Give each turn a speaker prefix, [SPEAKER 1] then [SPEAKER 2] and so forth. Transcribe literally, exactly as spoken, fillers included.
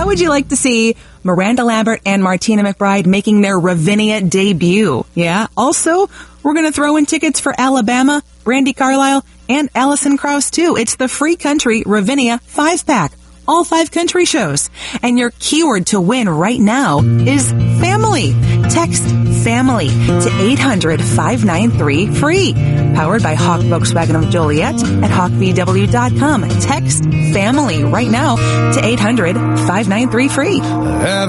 [SPEAKER 1] How would you like to see Miranda Lambert and Martina McBride making their Ravinia debut? Yeah. Also, we're going to throw in tickets for Alabama, Brandi Carlile, and Alison Krauss, too. It's the Free Country Ravinia five-pack. All five country shows. And your keyword to win right now is family. Text family to eight hundred, five nine three, free. Powered by Hawk Volkswagen of Joliet at hawk v w dot com. Text family right now to eight hundred, five nine three, free.